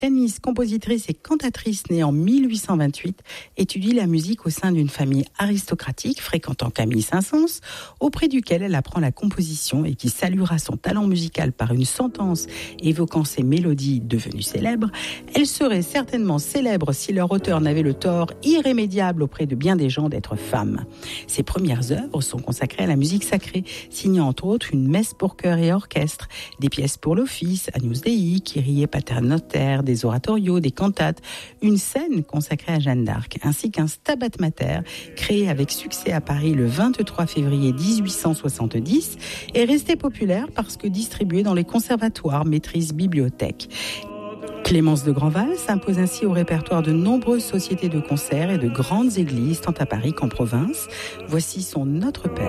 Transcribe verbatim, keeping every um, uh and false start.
Pianiste, compositrice et cantatrice née en mille huit cent vingt-huit, étudie la musique au sein d'une famille aristocratique fréquentant Camille Saint-Saëns, auprès duquel elle apprend la composition et qui saluera son talent musical par une sentence évoquant ses mélodies devenues célèbres. Elle serait certainement célèbre si leur auteur n'avait le tort irrémédiable auprès de bien des gens d'être femme. Ses premières œuvres sont consacrées à la musique sacrée, signant entre autres une messe pour chœur et orchestre, des pièces pour l'office, Agnus Dei, Kyrie Pater Noster, des oratorios, des cantates, une scène consacrée à Jeanne d'Arc, ainsi qu'un Stabat Mater créé avec succès à Paris le vingt-trois février dix-huit cent soixante-dix et resté populaire parce que distribué dans les conservatoires, maîtrises, bibliothèques. Clémence de Grandval s'impose ainsi au répertoire de nombreuses sociétés de concerts et de grandes églises, tant à Paris qu'en province. Voici son Notre Père.